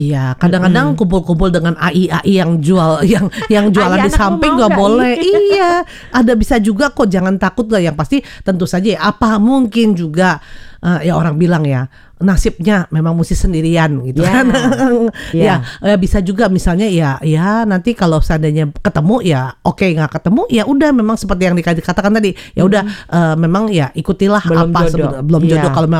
Iya, kadang-kadang kumpul-kumpul dengan AI yang jualan AI di anakmu samping mau nggak nggak boleh. nih? Iya, ada bisa juga kok, jangan takut lah. Yang pasti tentu saja ya, apa mungkin juga ya orang bilang ya, nasibnya memang mesti sendirian gitu Ya, kan. ya. Ya, bisa juga misalnya ya nanti kalau seandainya ketemu ya oke, nggak ketemu ya udah, memang seperti yang dikatakan tadi. Ya udah, memang ya ikutilah Belum apa jodoh. belum jodoh, Iya. kalau